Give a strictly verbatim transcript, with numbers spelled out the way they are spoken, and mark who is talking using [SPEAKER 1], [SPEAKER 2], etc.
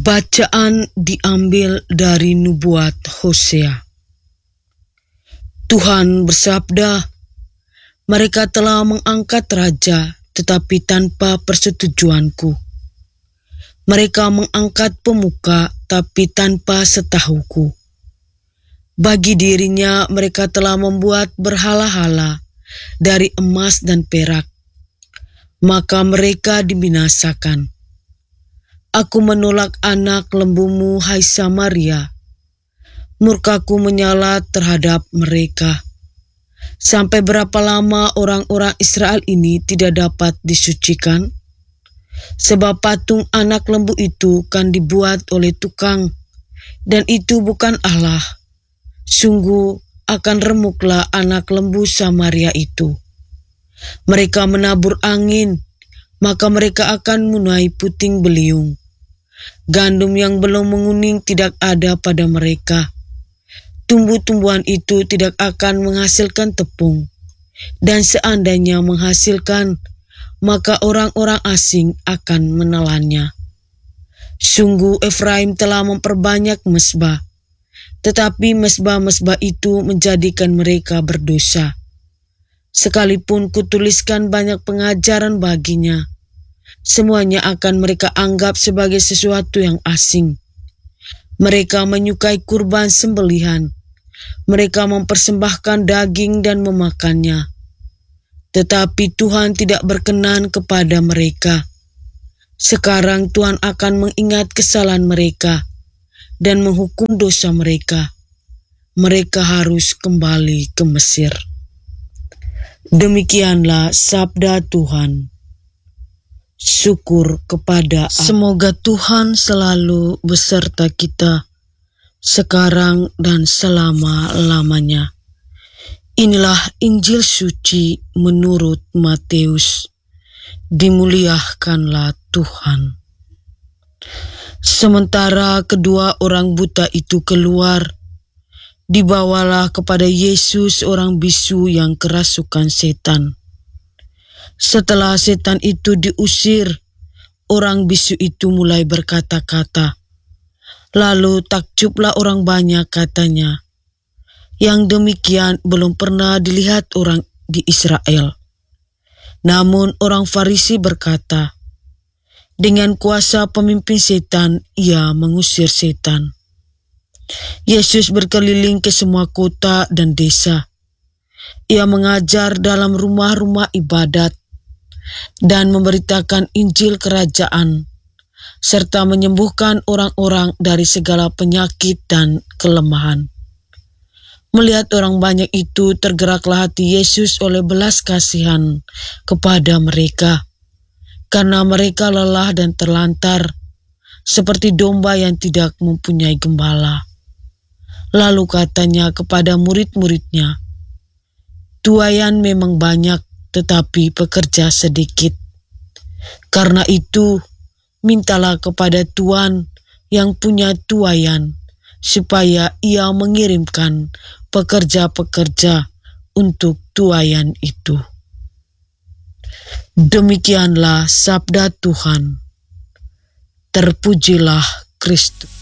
[SPEAKER 1] Bacaan diambil dari nubuat Hosea. Tuhan bersabda, mereka telah mengangkat raja tetapi tanpa persetujuanku. Mereka mengangkat pemuka tapi tanpa setahuku. Bagi dirinya mereka telah membuat berhala-hala dari emas dan perak. Maka mereka dibinasakan. Aku menolak anak lembumu, hai Samaria. Murkaku menyala terhadap mereka. Sampai berapa lama orang-orang Israel ini tidak dapat disucikan? Sebab patung anak lembu itu kan dibuat oleh tukang, dan itu bukan Allah. Sungguh akan remuklah anak lembu Samaria itu. Mereka menabur angin, maka mereka akan menuai puting beliung. Gandum yang belum menguning tidak ada pada mereka. Tumbuh-tumbuhan itu tidak akan menghasilkan tepung, dan seandainya menghasilkan, maka orang-orang asing akan menelannya. Sungguh Efraim telah memperbanyak mezbah, tetapi mezbah-mezbah itu menjadikan mereka berdosa. Sekalipun kutuliskan banyak pengajaran baginya, semuanya akan mereka anggap sebagai sesuatu yang asing. Mereka menyukai kurban sembelihan. Mereka mempersembahkan daging dan memakannya. Tetapi Tuhan tidak berkenan kepada mereka. Sekarang Tuhan akan mengingat kesalahan mereka dan menghukum dosa mereka. Mereka harus kembali ke Mesir. Demikianlah sabda Tuhan. Syukur kepada Allah. Semoga Tuhan selalu beserta kita, sekarang dan selama-lamanya. Inilah Injil suci menurut Matius. Dimuliakanlah Tuhan. Sementara kedua orang buta itu keluar, dibawalah kepada Yesus orang bisu yang kerasukan setan. Setelah setan itu diusir, orang bisu itu mulai berkata-kata. Lalu takjublah orang banyak, katanya, yang demikian belum pernah dilihat orang di Israel. Namun orang Farisi berkata, dengan kuasa pemimpin setan ia mengusir setan. Yesus berkeliling ke semua kota dan desa. Ia mengajar dalam rumah-rumah ibadat dan memberitakan Injil kerajaan, serta menyembuhkan orang-orang dari segala penyakit dan kelemahan. Melihat orang banyak itu, tergeraklah hati Yesus oleh belas kasihan kepada mereka, karena mereka lelah dan terlantar, seperti domba yang tidak mempunyai gembala. Lalu katanya kepada murid-muridnya, tuaian memang banyak, tetapi pekerja sedikit. Karena itu, mintalah kepada Tuhan yang punya tuaian, supaya ia mengirimkan pekerja-pekerja untuk tuaian itu. Demikianlah sabda Tuhan. Terpujilah Kristus.